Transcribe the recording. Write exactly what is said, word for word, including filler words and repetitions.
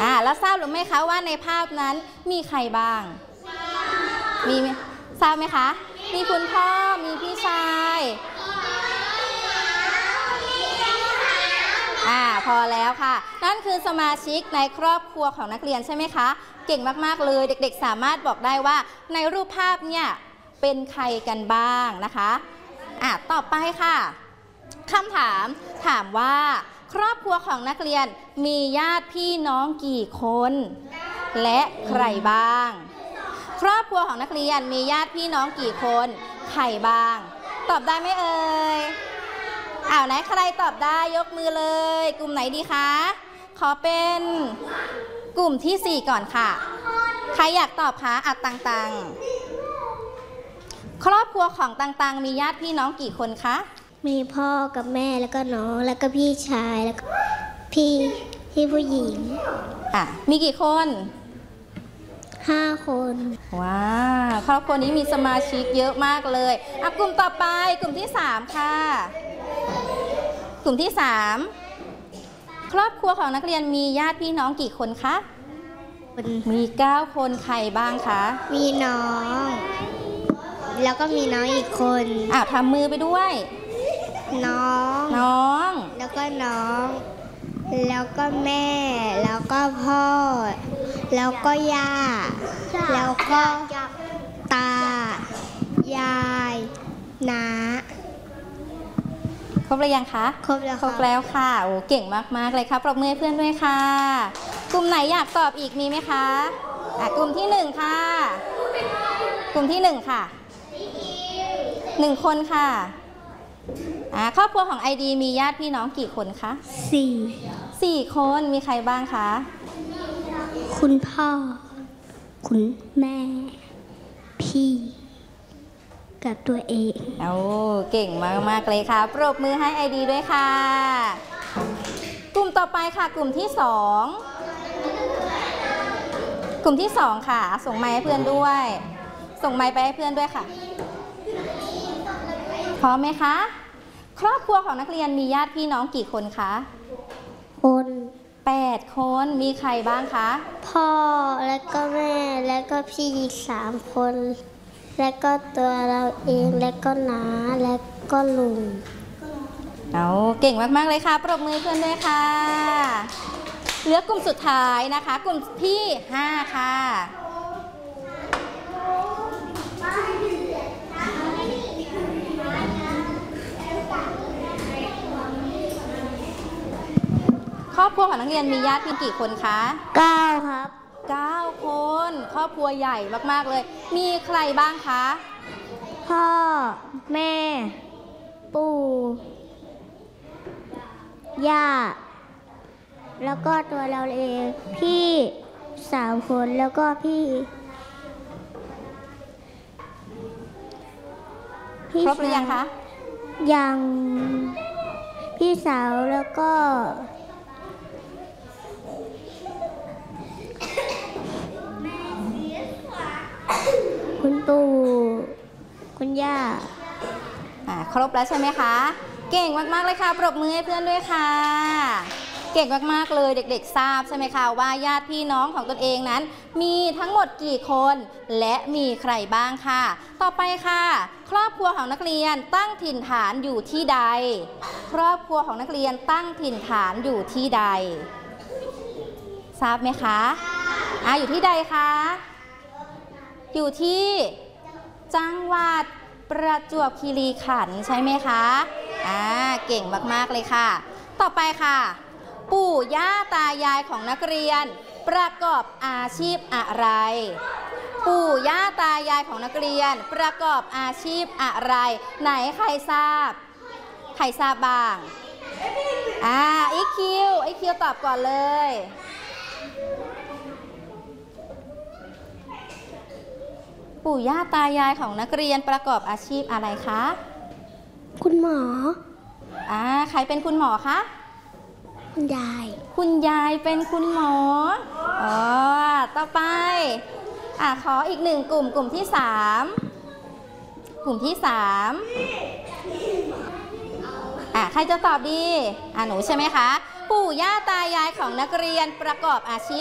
อ่าแล้วทราบหรือไม่คะว่าในภาพนั้นมีใครบ้างมีไหมทราบไหมคะมีคุณพ่อมีพี่ชายอ่าพอแล้วค่ะนั่นคือสมาชิกในครอบครัวของนักเรียนใช่ไหมคะเก่งมากๆเลยเด็กๆสามารถบอกได้ว่าในรูปภาพเนี่ยเป็นใครกันบ้างนะคะอ่ะต่อไปค่ะคำถามถามว่าครอบครัวของนักเรียนมีญาติพี่น้องกี่คนและใครบ้างครอบครัวของนักเรียนมีญาติพี่น้องกี่คนใครบ้างตอบได้ไหมเอ่ยอ้าวไหนใครตอบได้ยกมือเลยกลุ่มไหนดีคะขอเป็นกลุ่มที่สี่ก่อนค่ะใครอยากตอบคะอ่ะตังๆครอบครัวของตังๆมีญาติพี่น้องกี่คนคะมีพ่อกับแม่แล้วก็น้องแล้วก็พี่ชายแล้วก็พี่พี่ผู้หญิงอ่ะมีกี่คนห้าคนว้าครอบครัวนี้มีสมาชิกเยอะมากเลยอ่ะกลุ่มต่อไปกลุ่มที่สามค่ะกลุ่มที่สามครอบครัวของนักเรียนมีญาติพี่น้องกี่คนคะมีเก้าคนใครบ้างคะมีน้องแล้วก็มีน้องอีกคนอ่ะทำมือไปด้วยน้องน้องแล้วก็น้องแล้วก็แม่แล้วก็พ่อแล้วก็ย่าแล้วก็ตายายน้าครบหรือยังคะครบแล้วครบแล้วค่ะโอ้เก่งมากๆเลยครับปรบมือให้เพื่อนด้วยค่ะกลุ่มไหนอยากตอบอีกมีไหมคะอ่ะกลุ่มที่หนึ่งค่ะกลุ่มที่หนึ่งค่ะหนึ่งคนค่ะอ่าครอบครัวของไอดีมีญาติพี่น้องกี่คนคะสี่สี่คนมีใครบ้างคะคุณพ่อคุณแม่พี่กับตัวเองโอ้เก่งมากๆเลยค่ะปรบมือให้ไอดีด้วยค่ะกลุ่มต่อไปค่ะกลุ่มที่สองกลุ่มที่สองค่ะส่งไมค์ให้เพื่อนด้วยส่งไมค์ไปให้เพื่อนด้วยค่ะพร้อมไหมคะครอบครัวของนักเรียนมีญาติพี่น้องกี่คนคะคนแปดคนมีใครบ้างคะพ่อแล้วก็แม่แล้วก็พี่อีกสามคนแล้วก็ตัวเราเองแล้วก็น้าแล้วก็ลุงเอาเก่งมากๆเลยค่ะปรบมือเพื่อนด้วยค่ะเหลือกลุ่มสุดท้ายนะคะกลุ่มที่ห้าค่ะครอบครัวของนักเรียนมีญาติพี่กี่คนคะเก้าครับเก้าคนครอบครัวใหญ่มากๆเลยมีใครบ้างคะพ่อแม่ปู่ย่าแล้วก็ตัวเราเองพี่สามคนแล้วก็พี่ครบหรือยังคะยังพี่สาวแล้วก็คุณปู่คุณย่าอ่าครบแล้วใช่ไหมคะเก่งมากๆเลยค่ะปรบมือให้เพื่อนด้วยค่ะเก่งมากๆเลยเด็กๆทราบใช่ไหมคะว่าญาติพี่น้องของตนเองนั้นมีทั้งหมดกี่คนและมีใครบ้างค่ะต่อไปค่ะครอบครัวของนักเรียนตั้งถิ่นฐานอยู่ที่ใดครอบครัวของนักเรียนตั้งถิ่นฐานอยู่ที่ใดทราบไหมคะอ่าอยู่ที่ใดคะอยู่ที่จังหวัดประจวบคีรีขันธ์ใช่ไหมคะอ่าเก่งมากๆเลยค่ะต่อไปค่ะปู่ย่าตายายของนักเรียนประกอบอาชีพอะไรปู่ย่าตายายของนักเรียนประกอบอาชีพอะไรไหนใครทราบใครทราบบ้างอ่าอีคิวอีคิวตอบก่อนเลยปู่ย่าตายายของนักเรียนประกอบอาชีพอะไรคะคุณหมออ่าใครเป็นคุณหมอคะคุณยายคุณยายเป็นคุณหมออ๋อต่อไปอ่าขออีกหนึ่งกลุ่มกลุ่มที่สามกลุ่มที่สามอ่าใครจะตอบดีอ่าหนูใช่ไหมคะปู่ย่าตายายของนักเรียนประกอบอาชีพ